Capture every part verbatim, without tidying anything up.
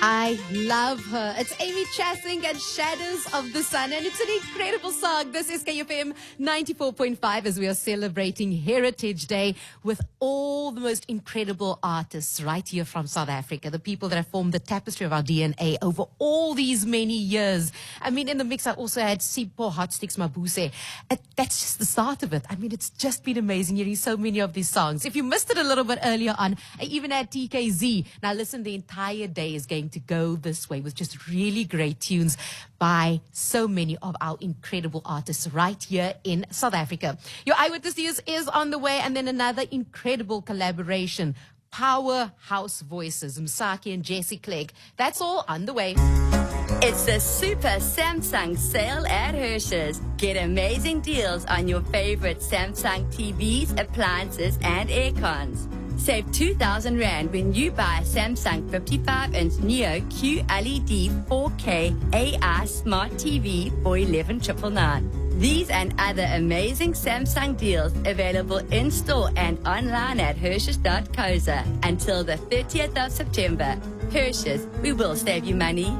I love her. It's Amy Chasing and Shadows of the Sun, and it's an incredible song. This is K F M ninety-four point five as we are celebrating Heritage Day with all the most incredible artists right here from South Africa, the people that have formed the tapestry of our D N A over all these many years. I mean, in the mix, I also had Sipho Hotsticks Mabuse. It, that's just the start of it. I mean, it's just been amazing hearing so many of these songs. If you missed it a little bit earlier on, I even had T K Z. Now listen, the entire day is going to go this way with just really great tunes by so many of our incredible artists right here in South Africa. Your Eyewitness News is on the way, and then another incredible collaboration, Powerhouse Voices, Msaki and Jesse Clegg. That's all on the way. It's the Super Samsung sale at Hirsch's. Get amazing deals on your favorite Samsung T Vs, appliances, and aircons. Save two thousand rand when you buy a Samsung fifty-five inch Neo Q L E D four K A I Smart T V for eleven thousand nine hundred ninety-nine. These and other amazing Samsung deals available in-store and online at Hirsch's dot co za until the thirtieth of September. Hirsch's, we will save you money.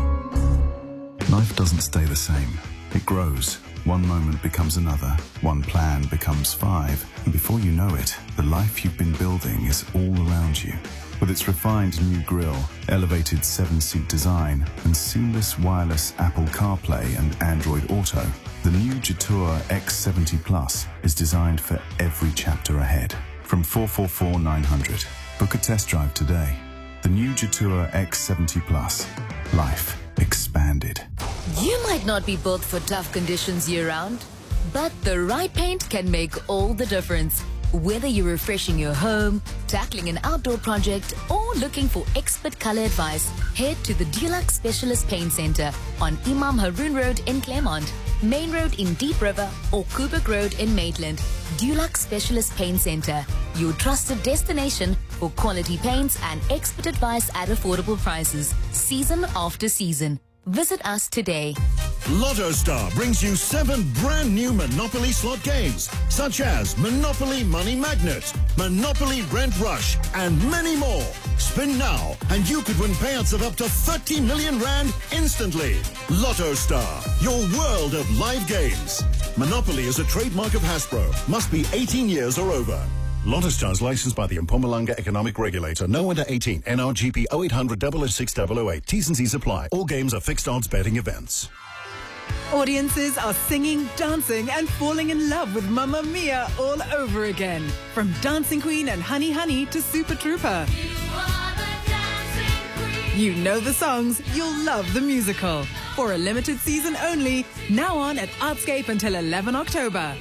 Life doesn't stay the same. It grows. One moment becomes another. One plan becomes five. And before you know it, the life you've been building is all around you. With its refined new grille, elevated seven-seat design, and seamless wireless Apple CarPlay and Android Auto, the new Jetour X seventy Plus is designed for every chapter ahead. From four four four nine hundred. Book a test drive today. The new Jetour X seventy Plus. Life expanded. You might not be built for tough conditions year-round, but the right paint can make all the difference. Whether you're refreshing your home, tackling an outdoor project, or looking for expert color advice, head to the Dulux Specialist Paint Center on Imam Haroon Road in Claremont, Main Road in Deep River, or Kubik Road in Maitland. Dulux Specialist Paint Center, your trusted destination for quality paints and expert advice at affordable prices, season after season. Visit us today. Lotto Star brings you seven brand new Monopoly slot games, such as Monopoly Money Magnet, Monopoly Rent Rush, and many more. Spin now, and you could win payouts of up to thirty million rand instantly. Lotto Star, your world of live games. Monopoly is a trademark of Hasbro. Must be eighteen years or over. Lotto Star is licensed by the Mpumalanga Economic Regulator. No under eighteen. N R G P oh eight hundred oh oh six oh oh eight. T's and C's apply. All games are fixed odds betting events. Audiences are singing, dancing, and falling in love with Mamma Mia all over again. From Dancing Queen and Honey Honey to Super Trooper. You are the dancing queen. You know the songs, you'll love the musical. For a limited season only, now on at Artscape until eleven October.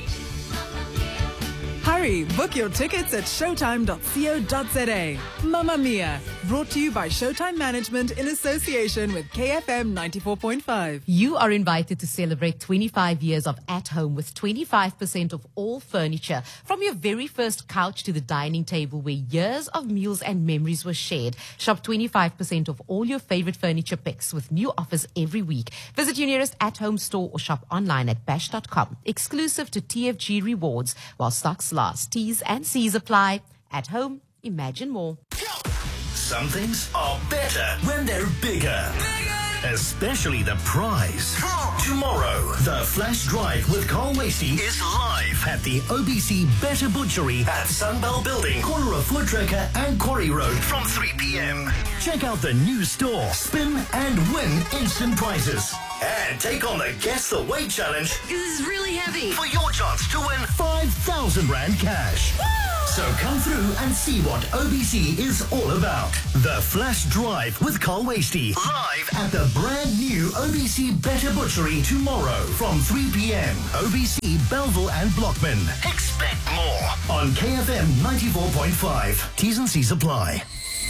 Hurry, book your tickets at showtime dot co dot za. Mamma Mia, brought to you by Showtime Management in association with K F M ninety-four point five. You are invited to celebrate twenty-five years of At Home with twenty-five percent of all furniture, from your very first couch to the dining table where years of meals and memories were shared. Shop twenty-five percent of all your favorite furniture picks with new offers every week. Visit your nearest At Home store or shop online at bash dot com. Exclusive to T F G Rewards while stocks last. T's and C's apply. At Home, imagine more. Some things are better when they're bigger. Bigger! Especially the prize. Tomorrow, the Flash Drive with Carl Wastie is live at the O B C Better Butchery at Sunbelt Building, corner of Voortrekker and Quarry Road from three p.m. Check out the new store, spin and win instant prizes. And take on the Guess the Weight Challenge. This is really heavy. For your chance to win five thousand rand cash. Woo! So come through and see what O B C is all about. The Flash Drive with Carl Wastie. Live at the brand new O B C Better Butchery tomorrow from three p.m. O B C, Belleville and Blockman. Expect more on K F M ninety-four point five. T's and C's apply.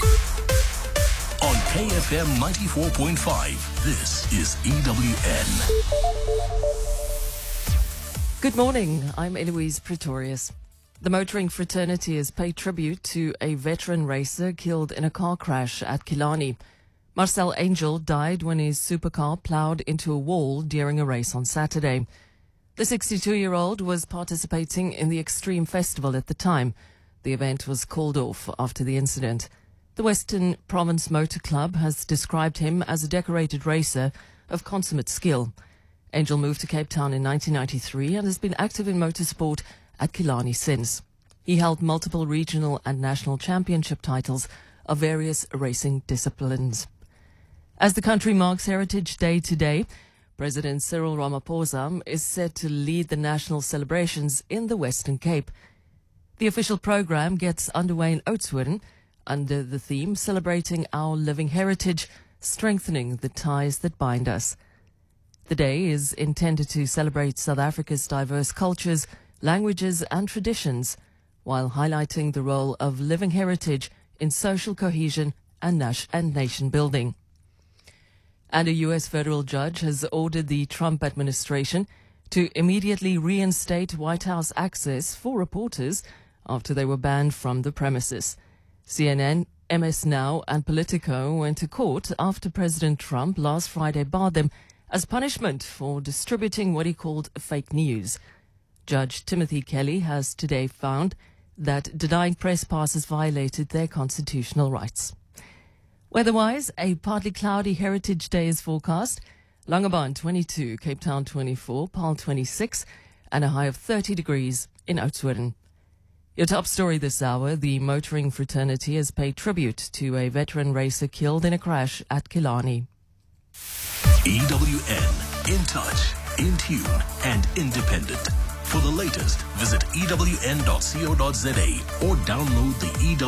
On K F M ninety-four point five, this is E W N. Good morning, I'm Eloise Pretorius. The motoring fraternity has paid tribute to a veteran racer killed in a car crash at Killarney. Marcel Angel died when his supercar ploughed into a wall during a race on Saturday. The sixty-two-year-old was participating in the Extreme Festival at the time. The event was called off after the incident. The Western Province Motor Club has described him as a decorated racer of consummate skill. Angel moved to Cape Town in nineteen ninety-three and has been active in motorsport at Killarney since. He held multiple regional and national championship titles of various racing disciplines. As the country marks Heritage Day today, President Cyril Ramaphosa is set to lead the national celebrations in the Western Cape. The official program gets underway in Oudtshoorn under the theme Celebrating Our Living Heritage, Strengthening the Ties That Bind Us. The day is intended to celebrate South Africa's diverse cultures, languages and traditions, while highlighting the role of living heritage in social cohesion and, nas- and nation building. And a U S federal judge has ordered the Trump administration to immediately reinstate White House access for reporters after they were banned from the premises. C N N, M S Now and Politico went to court after President Trump last Friday barred them as punishment for distributing what he called fake news. Judge Timothy Kelly has today found that denying press passes violated their constitutional rights. Weather-wise, a partly cloudy Heritage Day is forecast. Langebaan twenty-two, Cape Town twenty-four, Paarl twenty-six, and a high of thirty degrees in Oudtshoorn. Your top story this hour, the motoring fraternity has paid tribute to a veteran racer killed in a crash at Killarney. E W N, in touch, in tune, and independent. For the latest, visit E W N dot co dot za or download the E W N